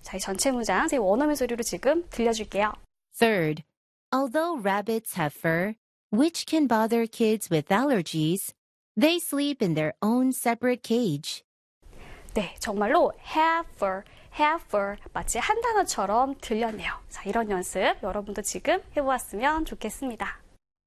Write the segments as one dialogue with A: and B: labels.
A: 자, 이 전체 문장 제 원어민 소리로 지금 들려줄게요.
B: Third, although rabbits have fur, which can bother kids with allergies, they sleep in their own separate cage.
A: 네, 정말로 have fur 마치 한 단어처럼 들렸네요. 자, 이런 연습 여러분도 지금 해보았으면 좋겠습니다.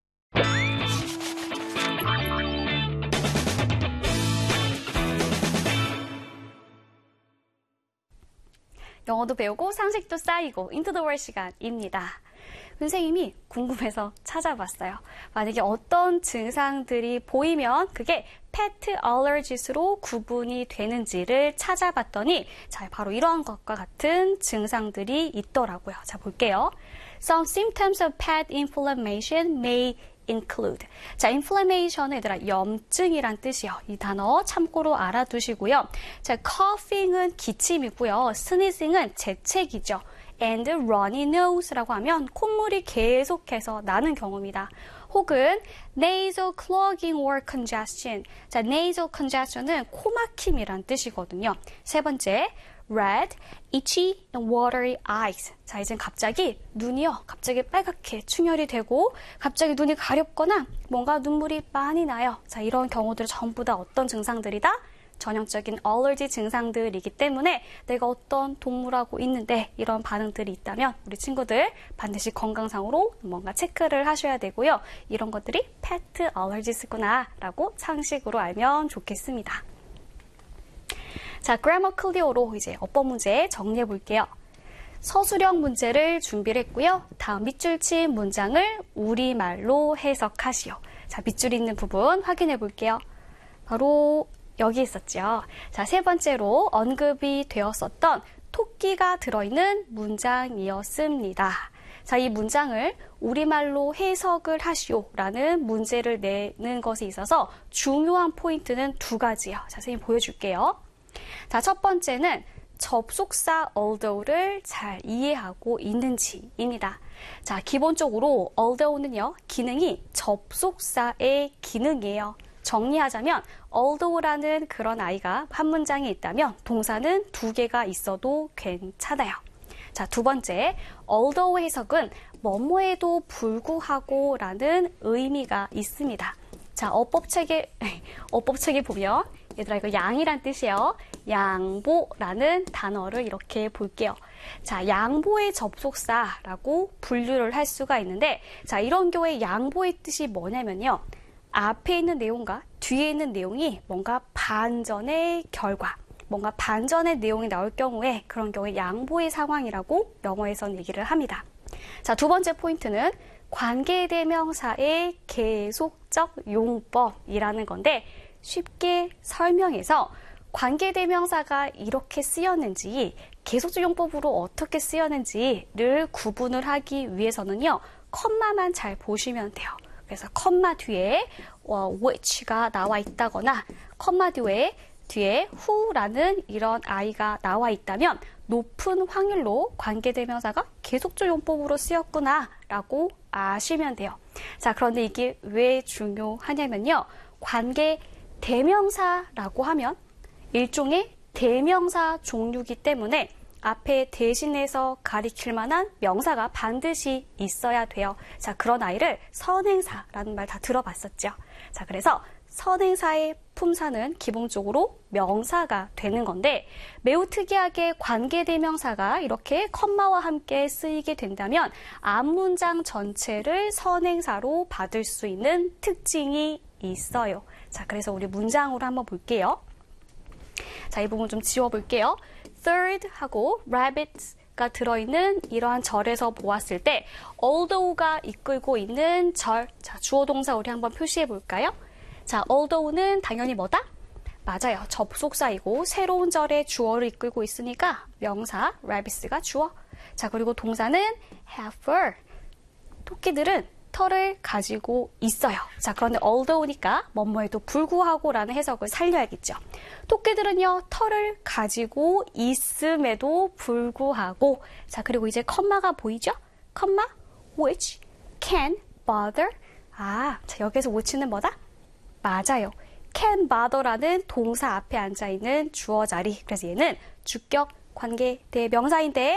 A: 영어도 배우고 상식도 쌓이고 Into the World 시간입니다. 선생님이 궁금해서 찾아봤어요. 만약에 어떤 증상들이 보이면 그게 pet allergies로 구분이 되는지를 찾아봤더니 자, 바로 이러한 것과 같은 증상들이 있더라고요. 자, 볼게요. Some symptoms of pet inflammation may include. 자, inflammation은 얘들아 염증이란 뜻이요. 이 단어 참고로 알아두시고요. 자, coughing은 기침이고요. sneezing은 재채기죠. and runny nose라고 하면 콧물이 계속해서 나는 경우입니다. 혹은 nasal clogging or congestion. 자, nasal congestion은 코막힘이란 뜻이거든요. 세 번째, red, itchy, and watery eyes. 자, 이젠 갑자기 눈이요. 갑자기 빨갛게 충혈이 되고 갑자기 눈이 가렵거나 뭔가 눈물이 많이 나요. 자, 이런 경우들 전부 다 어떤 증상들이다? 전형적인 알러지 증상들이기 때문에 내가 어떤 동물하고 있는데 이런 반응들이 있다면 우리 친구들 반드시 건강상으로 뭔가 체크를 하셔야 되고요. 이런 것들이 pet allergies구나 라고 상식으로 알면 좋겠습니다. 자, grammar clear로 이제 어법 문제 정리해 볼게요. 서술형 문제를 준비를 했고요. 다음 밑줄 친 문장을 우리말로 해석하시오. 자, 밑줄 있는 부분 확인해 볼게요. 바로 여기 있었죠. 자, 세 번째로 언급이 되었었던 토끼가 들어있는 문장이었습니다. 자, 이 문장을 우리말로 해석을 하시오라는 문제를 내는 것에 있어서 중요한 포인트는 두 가지요. 자, 선생님 보여줄게요. 자, 첫 번째는 접속사 although를 잘 이해하고 있는지입니다. 자, 기본적으로 although는요, 기능이 접속사의 기능이에요. 정리하자면 although라는 그런 아이가 한 문장에 있다면 동사는 두 개가 있어도 괜찮아요. 자, 두 번째, although 해석은 뭐뭐에도 불구하고 라는 의미가 있습니다. 자, 어법책에 보면 얘들아 이거 양이란 뜻이에요. 양보라는 단어를 이렇게 볼게요. 자, 양보의 접속사라고 분류를 할 수가 있는데 자, 이런 경우에 양보의 뜻이 뭐냐면요. 앞에 있는 내용과 뒤에 있는 내용이 뭔가 반전의 결과, 뭔가 반전의 내용이 나올 경우에 그런 경우에 양보의 상황이라고 영어에서는 얘기를 합니다. 자, 두 번째 포인트는 관계대명사의 계속적 용법이라는 건데 쉽게 설명해서 관계대명사가 이렇게 쓰였는지 계속적 용법으로 어떻게 쓰였는지를 구분을 하기 위해서는요. 컴마만 잘 보시면 돼요. 그래서 컴마 뒤에 which가 나와 있다거나 컴마 뒤에 who라는 이런 아이가 나와 있다면 높은 확률로 관계대명사가 계속적 용법으로 쓰였구나 라고 아시면 돼요. 자, 그런데 이게 왜 중요하냐면요. 관계대명사라고 하면 일종의 대명사 종류이기 때문에 앞에 대신해서 가리킬 만한 명사가 반드시 있어야 돼요. 자, 그런 아이를 선행사라는 말 다 들어봤었죠. 자, 그래서 선행사의 품사는 기본적으로 명사가 되는 건데 매우 특이하게 관계대명사가 이렇게 컴마와 함께 쓰이게 된다면 앞문장 전체를 선행사로 받을 수 있는 특징이 있어요. 자, 그래서 우리 문장으로 한번 볼게요. 자, 이 부분 좀 지워볼게요. Third 하고 rabbits가 들어있는 이러한 절에서 보았을 때 although가 이끌고 있는 절, 자, 주어 동사 우리 한번 표시해 볼까요? 자, although는 당연히 뭐다? 맞아요. 접속사이고 새로운 절의 주어를 이끌고 있으니까 명사 rabbits가 주어. 자, 그리고 동사는 have fur. 토끼들은 털을 가지고 있어요. 자, 그런데 although니까 뭐뭐에도 불구하고 라는 해석을 살려야겠죠. 토끼들은요, 털을 가지고 있음에도 불구하고. 자, 그리고 이제 컴마가 보이죠? 컴마, which can bother. 아, 자, 여기서 which는 뭐다? 맞아요. can bother라는 동사 앞에 앉아있는 주어 자리. 그래서 얘는 주격 관계 대명사인데